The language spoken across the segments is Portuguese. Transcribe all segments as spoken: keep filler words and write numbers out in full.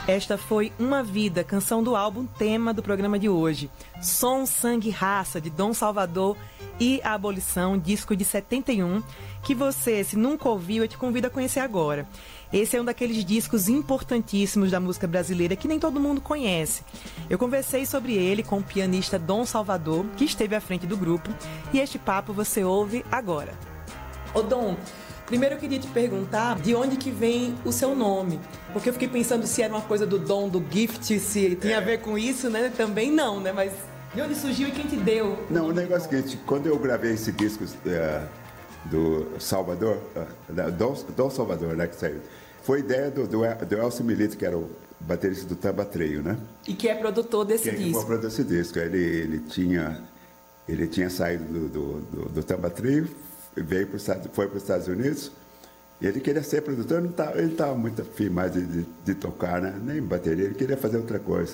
Esta foi Uma Vida, canção do álbum tema do programa de hoje. Som, Sangue, Raça, de Dom Salvador e a Abolição, disco de setenta e um, que você, se nunca ouviu, eu te convido a conhecer agora. Esse é um daqueles discos importantíssimos da música brasileira que nem todo mundo conhece. Eu conversei sobre ele com o pianista Dom Salvador, que esteve à frente do grupo, e este papo você ouve agora. Ô Dom, primeiro eu queria te perguntar de onde que vem o seu nome, porque eu fiquei pensando se era uma coisa do dom, do gift, se tinha a ver com isso, né? Também não, né? Mas de onde surgiu e quem te deu? Não, o negócio é que quando eu gravei esse disco é, do Salvador, é, Dom, Dom Salvador, né, que saiu, foi ideia do, do, do Elcio Milito, que era o baterista do Tamba Trio, né? E que é produtor desse que disco. Que é produtor desse disco. Ele, ele, tinha, ele tinha saído do, do, do, do Tamba Trio, veio pro, foi para os Estados Unidos, e ele queria ser produtor, não tava, ele não estava muito afim mais de, de, de tocar, né? Nem bateria, ele queria fazer outra coisa.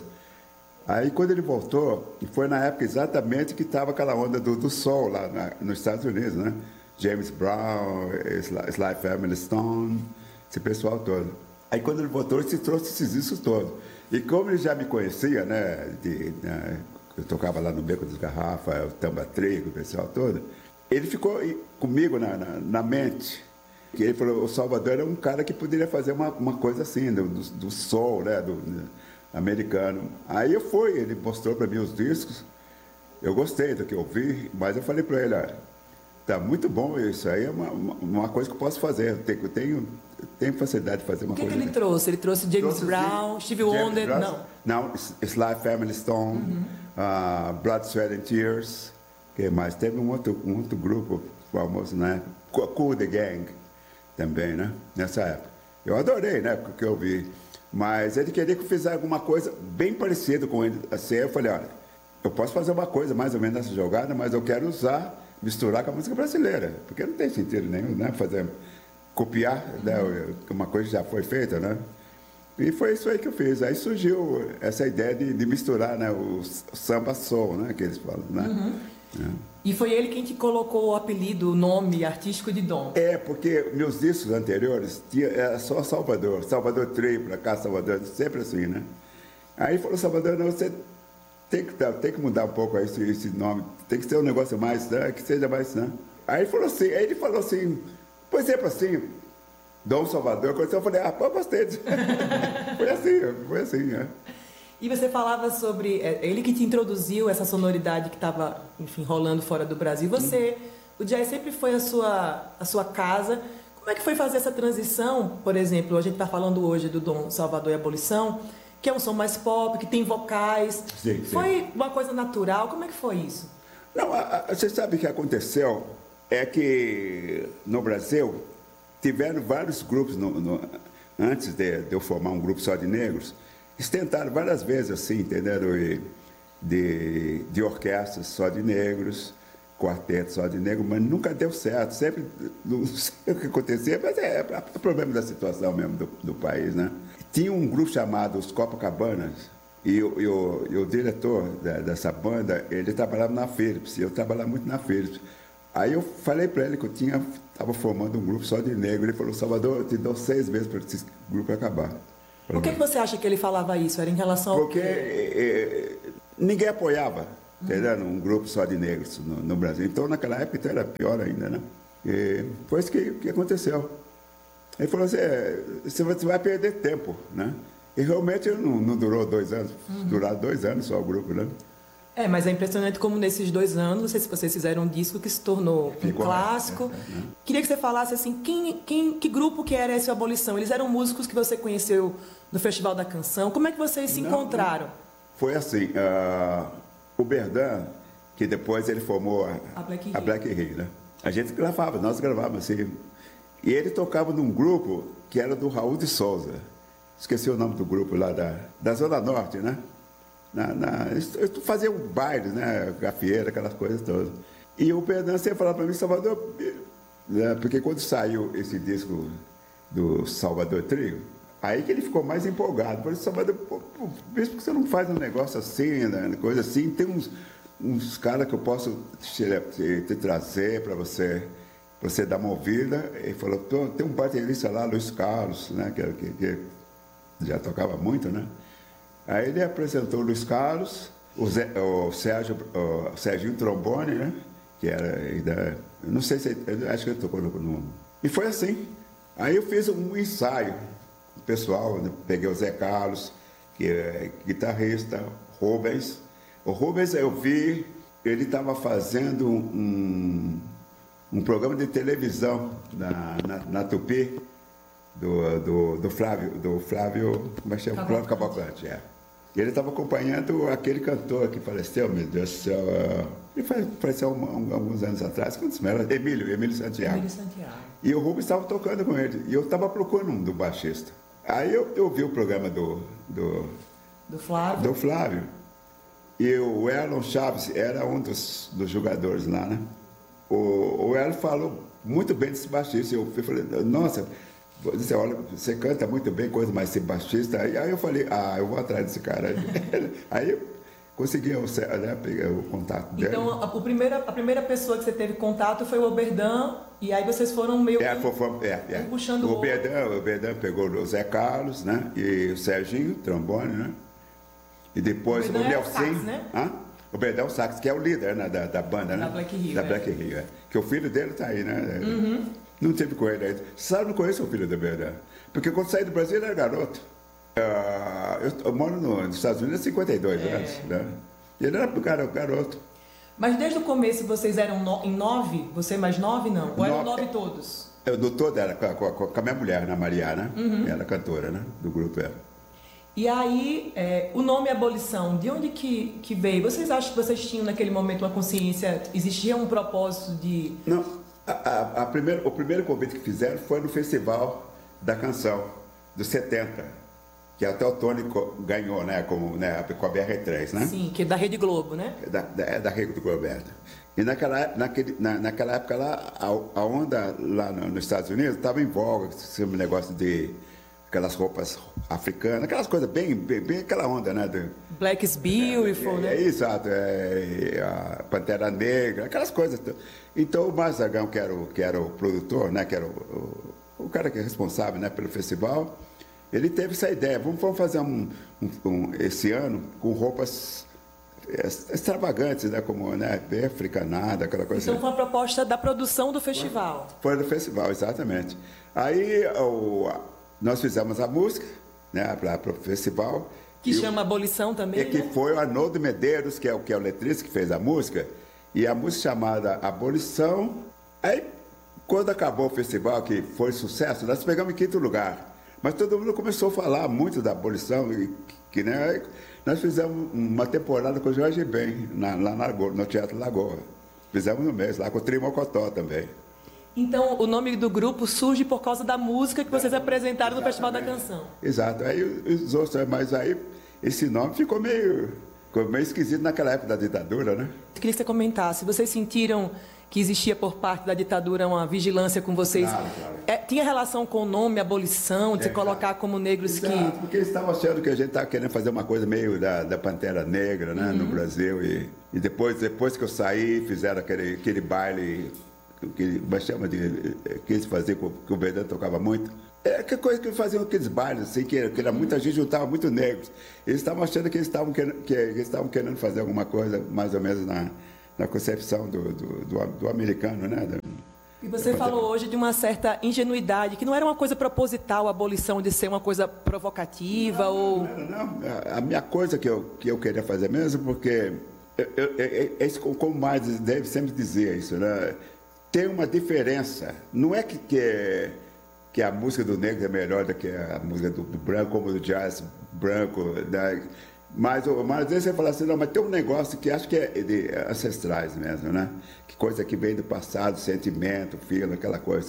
Aí quando ele voltou, foi na época exatamente que estava aquela onda do, do soul lá na, nos Estados Unidos, né? James Brown, Sly, Sly Family Stone, esse pessoal todo. Aí quando ele voltou, ele se trouxe esses discos todos. E como ele já me conhecia, né? De, né eu tocava lá no Beco das Garrafas, o Tamba Trio, o pessoal todo, ele ficou comigo na, na, na mente. Que ele falou, o Salvador era um cara que poderia fazer uma, uma coisa assim, do, do, do soul, né? Do, do americano. Aí eu fui, ele mostrou para mim os discos, eu gostei do que eu vi, mas eu falei para ele, olha, tá muito bom isso aí, é uma, uma, uma coisa que eu posso fazer, eu tenho, eu tenho, eu tenho facilidade de fazer uma coisa. O que, coisa. que ele trouxe? Ele trouxe James trouxe, Brown, sim, Stevie Wonder? Brown, não. Não, Sly Family Stone, uhum. uh, Blood, Sweat and Tears, que mais? Teve um outro, um outro grupo famoso, né? Cool the Gang, também, né? Nessa época. Eu adorei, né? Porque eu vi. Mas ele queria que eu fizesse alguma coisa bem parecida com ele. Assim, eu falei, olha, eu posso fazer uma coisa mais ou menos nessa jogada, mas eu quero usar, misturar com a música brasileira. Porque não tem sentido nenhum, né? Fazer, copiar, uhum. né? Uma coisa que já foi feita, né? E foi isso aí que eu fiz. Aí surgiu essa ideia de, de misturar, né? O samba soul, né? Que eles falam, né? Uhum. É. E foi ele quem te colocou o apelido, o nome artístico de Dom? É, porque meus discos anteriores tinha, era só Salvador, Salvador Trio, pra cá, Salvador, sempre assim, né? Aí falou, Salvador, não, você tem que, tem que mudar um pouco esse, esse nome, tem que ser um negócio mais, né? Que seja mais, né? Aí ele falou assim, aí ele falou assim, por exemplo, assim, Dom Salvador, quando eu falei, ah, pô, gostei disso. Foi assim, foi assim, né? E você falava sobre, é, ele que te introduziu essa sonoridade que estava, enfim, rolando fora do Brasil. Você, o jazz sempre foi a sua, a sua casa. Como é que foi fazer essa transição? Por exemplo, a gente está falando hoje do Dom Salvador e Abolição, que é um som mais pop, que tem vocais. Sim, sim. Foi uma coisa natural? Como é que foi isso? Não, a, a, você sabe o que aconteceu? É que no Brasil tiveram vários grupos, no, no, antes de, de eu formar um grupo só de negros. Eles tentaram várias vezes, assim, entenderam? De, de orquestras só de negros, quartetos só de negros, mas nunca deu certo. Sempre, não sei o que acontecia, mas é, é, é problema da situação mesmo do, do país, né? Tinha um grupo chamado Os Copacabanas, e, e, o, e o diretor da, dessa banda, ele trabalhava na Philips, e eu trabalhava muito na Philips. Aí eu falei para ele que eu tinha, estava formando um grupo só de negros. Ele falou, Salvador, eu te dou seis meses para esse grupo acabar. Por que, que você acha que ele falava isso? Era em relação Porque ao quê? É, ninguém apoiava, uhum. entendeu? Um grupo só de negros no, no Brasil. Então, naquela época, então, era pior ainda, né? E foi isso que, que aconteceu. Ele falou assim, é, você vai perder tempo, né? E realmente não, não durou dois anos, uhum. duraram dois anos só o grupo, né? É, mas é impressionante como nesses dois anos, não sei se vocês fizeram um disco que se tornou um Ficou, clássico. É, é, é. Queria que você falasse assim, quem, quem, que grupo que era esse Abolição? Eles eram músicos que você conheceu no Festival da Canção. Como é que vocês se não, encontraram? Foi assim, uh, o Berdan, que depois ele formou a, a Black a Black Rio, né? A gente gravava, nós gravávamos assim. E ele tocava num grupo que era do Raul de Souza. Esqueci o nome do grupo lá da, da Zona Norte, né? Na, na, eu fazia um baile, né, gafieira, aquelas coisas todas. E o Berdan sempre falava para mim, Salvador, né, porque quando saiu esse disco do Salvador Trio, aí que ele ficou mais empolgado. Falei, Salvador, pô, pô, mesmo que você não faz um negócio assim, né, coisa assim, tem uns, uns caras que eu posso te, te, te trazer para você, pra você dar uma ouvida. Ele falou, tem um baterista lá, Luiz Carlos, né, que, que, que já tocava muito, né? Aí ele apresentou o Luiz Carlos, o, Zé, o Sérgio, o Serginho Trombone, né? Que era ainda, eu não sei se, eu acho que ele tocou no, no... E foi assim. Aí eu fiz um ensaio pessoal, né? Peguei o Zé Carlos, que é guitarrista, Rubens. O Rubens eu vi, ele estava fazendo um, um programa de televisão na, na, na Tupi, do, do, do Flávio, do Flávio, como é que chama? Flávio Cavalcante, é. E ele estava acompanhando aquele cantor que faleceu, meu Deus do céu, ele faleceu um, um, alguns anos atrás, quantos era? Emílio, Emílio Santiago. Emílio Santiago. E o Rubens estava tocando com ele, e eu estava procurando um do baixista. Aí eu, eu vi o programa do, do, do, Flávio. do Flávio, e o Erlon Chaves era um dos, dos jogadores lá, né? O, o Erlon falou muito bem desse baixista, eu falei, nossa... Você olha, você canta muito bem, coisa mais ser baixista. Aí, aí eu falei, ah, eu vou atrás desse cara. Aí eu consegui, né, pegar o contato dele. Então, a, o primeira, a primeira pessoa que você teve contato foi o Oberdan, e aí vocês foram meio é, que foi, foi, é, é. puxando o Oberdan. O Oberdan pegou o Zé Carlos, né, e o Serginho, trombone, né, e depois o, o Nelson, né? Hã? O Oberdan Sax, que é o líder, né, da, da banda, né? Da Black Rio. Da é. Black Rio, é. Que o filho dele está aí, né? Uhum. Não tive com ele ainda. Sabe, eu não conheço o filho do Oberdan. Porque quando saí do Brasil ele era garoto. Uh, eu, eu moro no, nos Estados Unidos há cinquenta e dois é. anos. Né? Ele era garoto. Mas desde o começo vocês eram no, em nove? Você mais nove, não? Ou eram nove todos? Eu, do todo era com a, com a minha mulher, né, Maria, né? Uhum. Ela cantora, né? Do grupo era. E aí, é, o nome Abolição, de onde que, que veio? Vocês acham que vocês tinham naquele momento uma consciência, existia um propósito de... Não. A, a, a primeira, o primeiro convite que fizeram foi no Festival da Canção, dos setenta, que até o Tony ganhou, né, com, né, com a B R três, né? Sim, que é da Rede Globo, né? É da, da, é da Rede Globo. E naquela, naquele, na, naquela época lá, a, a onda lá no, nos Estados Unidos estava em voga, esse negócio de aquelas roupas africanas, aquelas coisas bem, bem, bem aquela onda, né? Do, Black is Beautiful, é, né? É, é, exato, é, a Pantera Negra, aquelas coisas. Então o Marzagão, que era o, que era o produtor, né, que era o, o, o cara que é responsável, né, pelo festival, ele teve essa ideia, vamos, vamos fazer um, um, um, esse ano com roupas extravagantes, né, como, né, bem africanada, aquela coisa. Então foi uma proposta da produção do festival. Foi do festival, exatamente. Aí o, nós fizemos a música, né, para o festival. Que chama o, Abolição também, é, né? que foi o Arnoldo Medeiros, que é o, que é o letrista que fez a música, e a música chamada Abolição. Aí, quando acabou o festival, que foi sucesso, nós pegamos em quinto lugar. Mas todo mundo começou a falar muito da abolição, e, que, né, nós fizemos uma temporada com o Jorge Ben, na, lá na, no Teatro Lagoa. Fizemos no mês, lá com o Trio Mocotó também. Então, o nome do grupo surge por causa da música que vocês apresentaram no Festival da Canção. Exato. Aí os outros, mas aí esse nome ficou meio, ficou meio esquisito naquela época da ditadura, né? Eu queria que você comentasse, vocês sentiram que existia por parte da ditadura uma vigilância com vocês? Claro, claro. É, tinha relação com o nome abolição, de é, se colocar claro. como negros Exato, que... porque eles estavam achando que a gente estava querendo fazer uma coisa meio da, da Pantera Negra, né, uhum. no Brasil. E, e depois, depois que eu saí, fizeram aquele, aquele baile... que chama de que eles faziam, que o Oberdan tocava muito. É que coisa que faziam aqueles bailes, assim, que, que era muita gente, juntava muito negros. Eles estavam achando que eles estavam querendo, que eles estavam querendo fazer alguma coisa, mais ou menos na, na concepção do, do, do, do americano, né? Do, e você falou hoje de uma certa ingenuidade, que não era uma coisa proposital a abolição de ser uma coisa provocativa não, ou... Não, não, não. A minha coisa que eu, que eu queria fazer mesmo, porque, eu, eu, eu, eu, como mais deve sempre dizer isso, né? Tem uma diferença. Não é que, que, que a música do negro é melhor do que a música do, do branco, como do jazz branco. Né? Mas, mas às vezes você fala assim, não, mas tem um negócio que acho que é de ancestrais mesmo, né? Que coisa que vem do passado, sentimento, filo, aquela coisa.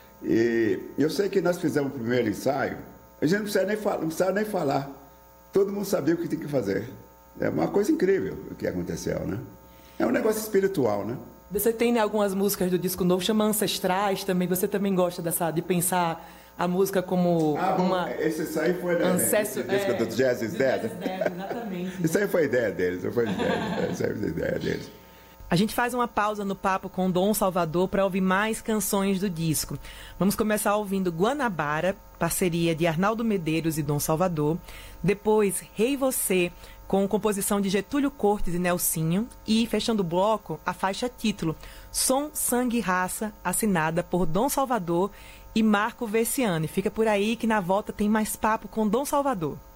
E eu sei que nós fizemos o primeiro ensaio, a gente não precisava nem falar, não precisava nem falar. Todo mundo sabia o que tinha que fazer. É uma coisa incrível o que aconteceu, né? É um negócio espiritual, né? Você tem, né, algumas músicas do disco novo, chama Ancestrais também. Você também gosta dessa, de pensar a música como ah, bom, uma... Esse aí foi, né? Ancestro, esse disco é, do Jazz is Dead. Jazz is Dead, exatamente. Isso aí foi ideia deles, não foi ideia, isso aí foi ideia deles. A gente faz uma pausa no papo com Dom Salvador para ouvir mais canções do disco. Vamos começar ouvindo Guanabara, parceria de Arnaldo Medeiros e Dom Salvador. Depois, Rei Você, com composição de Getúlio Cortes e Nelsinho. E, fechando o bloco, a faixa título, Som, Sangue e Raça, assinada por Dom Salvador e Marco Versiani. Fica por aí que na volta tem mais papo com Dom Salvador.